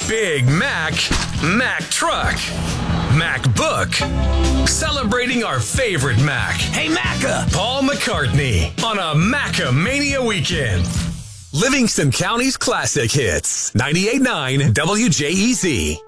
Big Mac, Mac Truck, Mac Book. Celebrating our favorite Mac. Hey, Macca! Paul McCartney on a Macca-mania weekend. Livingston County's classic hits. 98.9 WJEZ.